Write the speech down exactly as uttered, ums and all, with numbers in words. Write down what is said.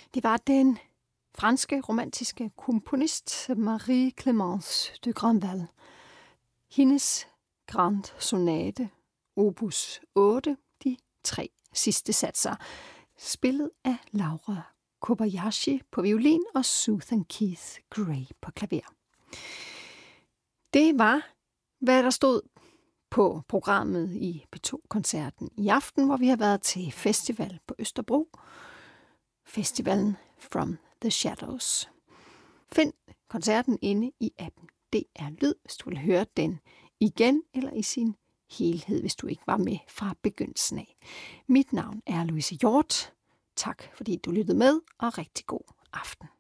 Det var den franske romantiske komponist Marie-Clémence de Grandval. Hendes Grand Sonate, opus otte, de tre sidste satser, spillet af Laura Kobayashi på violin og Suthan Keith Gray på klaver. Det var, hvad der stod på programmet i P to-koncerten i aften, hvor vi har været til festival på Østerbro. Festivalen From the Shadows. Find koncerten inde i appen D R Lyd, hvis du vil høre den igen eller i sin helhed, hvis du ikke var med fra begyndelsen af. Mit navn er Louise Hjort. Tak fordi du lyttede med, og rigtig god aften.